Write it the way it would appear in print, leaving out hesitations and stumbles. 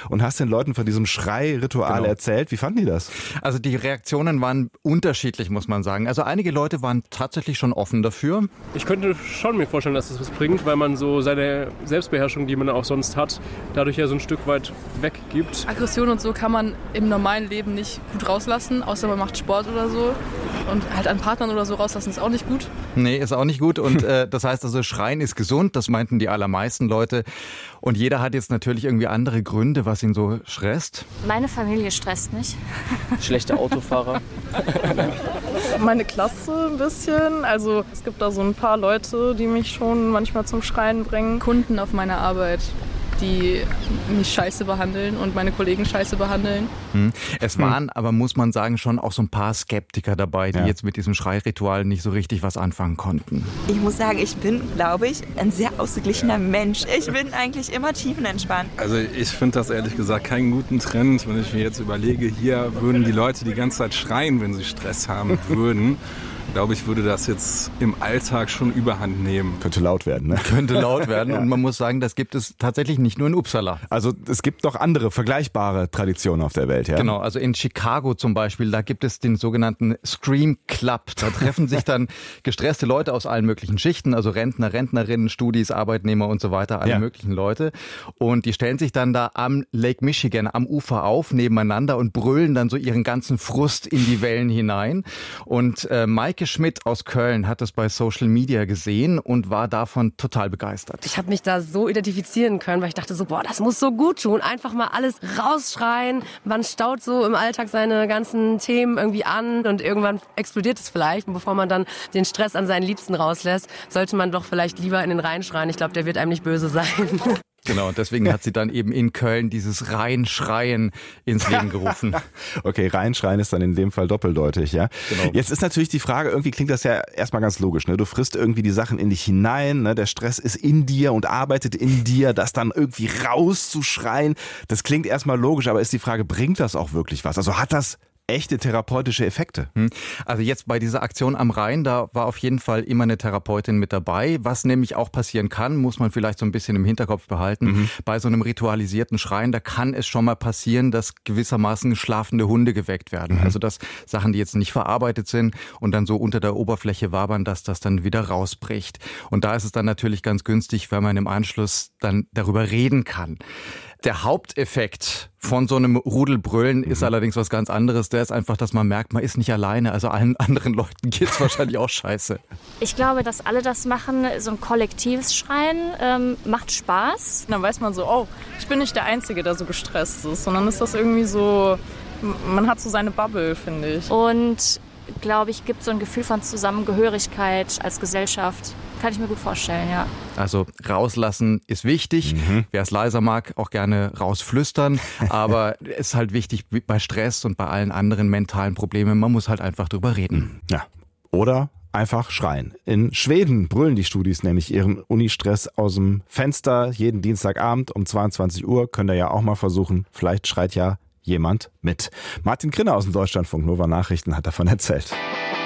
und hast den Leuten von diesem Schreiritual erzählt. Wie fanden die das? Also die Reaktionen waren unterschiedlich, muss man sagen. Also einige Leute waren tatsächlich schon offen dafür. Ich könnte schon mir vorstellen, dass das was bringt, weil man so seine Selbstbeherrschung, die man auch sonst hat, dadurch ja so ein Stück weit weggibt. Aggression und so kann man im normalen Leben nicht gut rauslassen, außer man macht Sport oder so. Und halt an Partnern oder so rauslassen ist auch nicht gut. Nee, ist auch nicht gut. Und das heißt also, Schreien ist gesund, das meinten die allermeisten Leute. Und jeder hat jetzt natürlich irgendwie andere Gründe, was ihn so stresst. Meine Familie stresst mich. Schlechte Autofahrer. Meine Klasse ein bisschen. Also es gibt da so ein paar Leute, die mich schon manchmal zum Schreien bringen. Kunden auf meiner Arbeit, die mich scheiße behandeln und meine Kollegen scheiße behandeln. Es waren aber, muss man sagen, schon auch so ein paar Skeptiker dabei, die jetzt mit diesem Schreiritual nicht so richtig was anfangen konnten. Ich muss sagen, ich bin, glaube ich, ein sehr ausgeglichener Mensch. Ich bin eigentlich immer tiefenentspannt. Also ich finde das ehrlich gesagt keinen guten Trend, wenn ich mir jetzt überlege, hier würden die Leute die ganze Zeit schreien, wenn sie Stress haben würden. Glaube ich, würde das jetzt im Alltag schon Überhand nehmen. Könnte laut werden, ne? Könnte laut werden und man muss sagen, das gibt es tatsächlich nicht nur in Uppsala. Also es gibt noch andere vergleichbare Traditionen auf der Welt, ja? Genau, also in Chicago zum Beispiel, da gibt es den sogenannten Scream Club. Da treffen sich dann gestresste Leute aus allen möglichen Schichten, also Rentner, Rentnerinnen, Studis, Arbeitnehmer und so weiter, alle möglichen Leute. Und die stellen sich dann da am Lake Michigan, am Ufer auf, nebeneinander und brüllen dann so ihren ganzen Frust in die Wellen hinein. Und Maike Schmidt aus Köln hat es bei Social Media gesehen und war davon total begeistert. Ich habe mich da so identifizieren können, weil ich dachte so, boah, das muss so gut tun. Einfach mal alles rausschreien. Man staut so im Alltag seine ganzen Themen irgendwie an und irgendwann explodiert es vielleicht. Und bevor man dann den Stress an seinen Liebsten rauslässt, sollte man doch vielleicht lieber in den Rhein schreien. Ich glaube, der wird einem nicht böse sein. Genau, und deswegen hat sie dann eben in Köln dieses Reinschreien ins Leben gerufen. Okay, Reinschreien ist dann in dem Fall doppeldeutig, ja. Genau. Jetzt ist natürlich die Frage, irgendwie klingt das ja erstmal ganz logisch, ne? Du frisst irgendwie die Sachen in dich hinein, ne? Der Stress ist in dir und arbeitet in dir, das dann irgendwie rauszuschreien. Das klingt erstmal logisch, aber ist die Frage, bringt das auch wirklich was? Also hat das echte therapeutische Effekte? Also jetzt bei dieser Aktion am Rhein, da war auf jeden Fall immer eine Therapeutin mit dabei. Was nämlich auch passieren kann, muss man vielleicht so ein bisschen im Hinterkopf behalten. Bei so einem ritualisierten Schreien, da kann es schon mal passieren, dass gewissermaßen schlafende Hunde geweckt werden. Also dass Sachen, die jetzt nicht verarbeitet sind und dann so unter der Oberfläche wabern, dass das dann wieder rausbricht. Und da ist es dann natürlich ganz günstig, wenn man im Anschluss dann darüber reden kann. Der Haupteffekt von so einem Rudelbrüllen ist allerdings was ganz anderes. Der ist einfach, dass man merkt, man ist nicht alleine. Also allen anderen Leuten geht's wahrscheinlich auch scheiße. Ich glaube, dass alle das machen. So ein kollektives Schreien macht Spaß. Dann weiß man so, oh, ich bin nicht der Einzige, der so gestresst ist, sondern ist das irgendwie so, man hat so seine Bubble, finde ich. Und, glaube ich, gibt so ein Gefühl von Zusammengehörigkeit als Gesellschaft. Kann ich mir gut vorstellen, ja. Also rauslassen ist wichtig. Wer es leiser mag, auch gerne rausflüstern. Aber es ist halt wichtig bei Stress und bei allen anderen mentalen Problemen. Man muss halt einfach drüber reden. Ja. Oder einfach schreien. In Schweden brüllen die Studis nämlich ihren Unistress aus dem Fenster jeden Dienstagabend um 22 Uhr. Könnt ihr ja auch mal versuchen. Vielleicht schreit ja jemand mit. Martin Grinner aus dem Deutschlandfunk Nova Nachrichten hat davon erzählt.